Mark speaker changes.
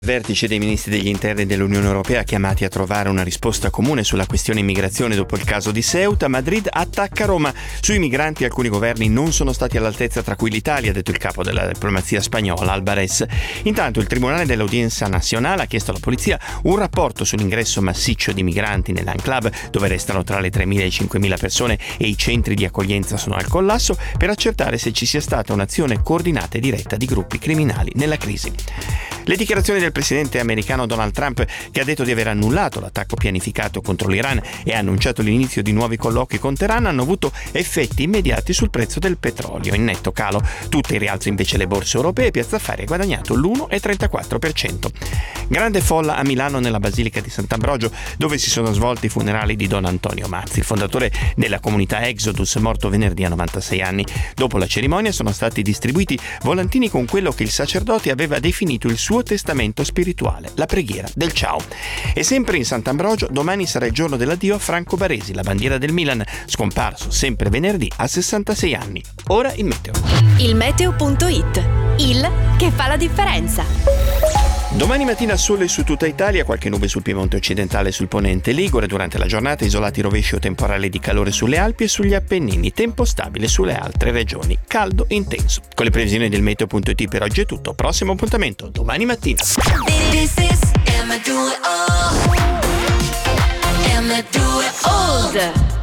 Speaker 1: Vertice dei ministri degli interni dell'Unione Europea chiamati a trovare una risposta comune sulla questione immigrazione dopo il caso di Ceuta. Madrid attacca Roma. Sui migranti alcuni governi non sono stati all'altezza, tra cui l'Italia, ha detto il capo della diplomazia spagnola, Alvarez. Intanto il Tribunale dell'Audiencia Nazionale ha chiesto alla polizia un rapporto sull'ingresso massiccio di migranti nell'enclave, dove restano tra le 3.000 e 5.000 persone e i centri di accoglienza sono al collasso, per accertare se ci sia stata un'azione coordinata e diretta di gruppi criminali nella crisi. Le dichiarazioni del presidente americano Donald Trump, che ha detto di aver annullato l'attacco pianificato contro l'Iran e ha annunciato l'inizio di nuovi colloqui con Teheran, hanno avuto effetti immediati sul prezzo del petrolio, in netto calo. Tutte rialzo invece le borse europee. Piazza Affari ha guadagnato l'1,34%. Grande folla a Milano nella Basilica di Sant'Ambrogio, dove si sono svolti i funerali di Don Antonio Mazzi, il fondatore della comunità Exodus, morto venerdì a 96 anni. Dopo la cerimonia sono stati distribuiti volantini con quello che il sacerdote aveva definito il suo testamento spirituale, la preghiera del ciao. E sempre in Sant'Ambrogio, domani sarà il giorno dell'addio a Franco Baresi, la bandiera del Milan, scomparso sempre venerdì a 66 anni. Ora il meteo.
Speaker 2: Il meteo.it, il che fa la differenza.
Speaker 1: Domani mattina sole su tutta Italia, qualche nube sul Piemonte occidentale e sul Ponente Ligure. Durante la giornata isolati rovesci o temporali di calore sulle Alpi e sugli Appennini, tempo stabile sulle altre regioni, caldo intenso. Con le previsioni del meteo.it per oggi è tutto. Prossimo appuntamento domani mattina.
Speaker 2: Old.